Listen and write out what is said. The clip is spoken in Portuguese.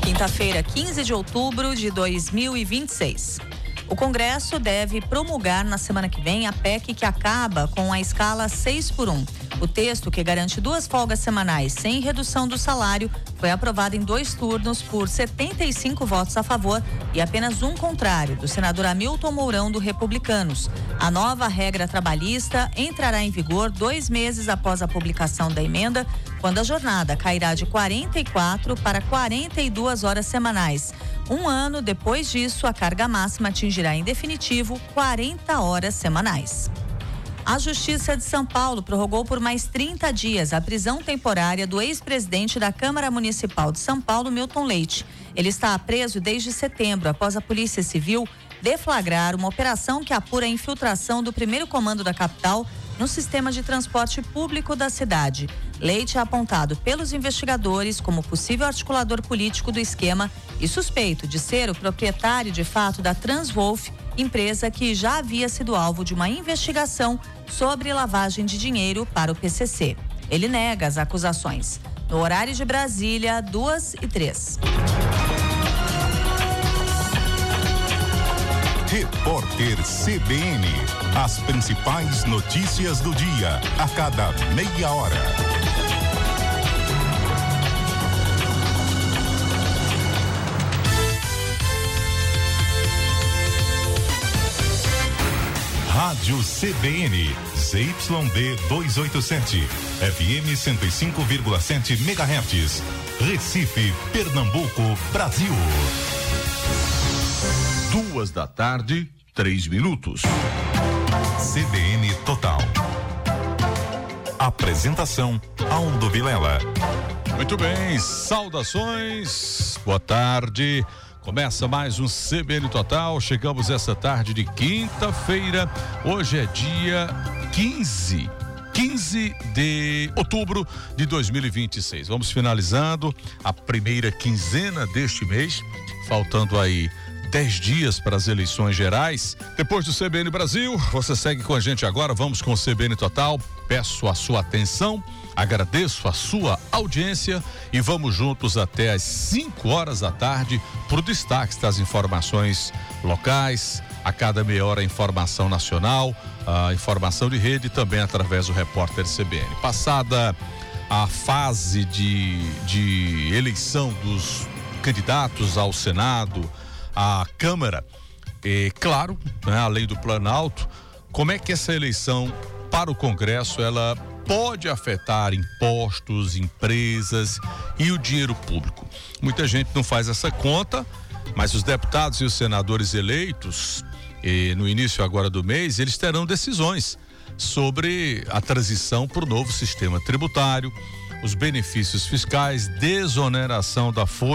Quinta-feira, 15 de outubro de 2026. O Congresso deve promulgar na semana que vem a PEC que acaba com a escala 6x1. O texto, que garante 2 folgas semanais sem redução do salário, foi aprovado em 2 turnos por 75 votos a favor e apenas 1 contrário, do senador Hamilton Mourão, do Republicanos. A nova regra trabalhista entrará em vigor 2 meses após a publicação da emenda, quando a jornada cairá de 44 para 42 horas semanais. 1 ano depois disso, a carga máxima atingirá em definitivo 40 horas semanais. A Justiça de São Paulo prorrogou por mais 30 dias a prisão temporária do ex-presidente da Câmara Municipal de São Paulo, Milton Leite. Ele está preso desde setembro, após a Polícia Civil deflagrar uma operação que apura a infiltração do primeiro comando da capital no sistema de transporte público da cidade. Leite é apontado pelos investigadores como possível articulador político do esquema e suspeito de ser o proprietário de fato da Transwolf, empresa que já havia sido alvo de uma investigação sobre lavagem de dinheiro para o PCC. Ele nega as acusações. No horário de Brasília, 2h03. Repórter CBN. As principais notícias do dia, a cada meia hora. Rádio CBN, ZYD 287, FM 105,7 MHz, Recife, Pernambuco, Brasil. 2h03. CBN Total. Apresentação, Aldo Vilela. Muito bem, saudações, boa tarde. Começa mais um CBN Total. Chegamos essa tarde de quinta-feira. Hoje é dia 15 de outubro de 2026. Vamos finalizando a primeira quinzena deste mês, faltando aí 10 dias para as eleições gerais. Depois do CBN Brasil, você segue com a gente agora. Vamos com o CBN Total. Peço a sua atenção, agradeço a sua audiência e vamos juntos até às 5 horas da tarde para o destaque das informações locais. A cada meia hora, a informação nacional, a informação de rede, também através do repórter CBN. Passada a fase de eleição dos candidatos ao Senado, à Câmara, e claro, né, além do Planalto, como é que essa eleição para o Congresso ela pode afetar impostos, empresas e o dinheiro público? Muita gente não faz essa conta, mas os deputados e os senadores eleitos, no início agora do mês, eles terão decisões sobre a transição para o novo sistema tributário, os benefícios fiscais, desoneração da folha